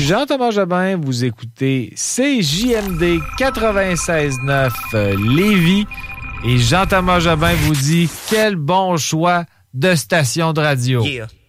Jean-Thomas Jobin. Vous écoutez CJMD 96.9 Lévis. Et Jean-Thomas Jobin vous dit quel bon choix de station de radio. Yeah.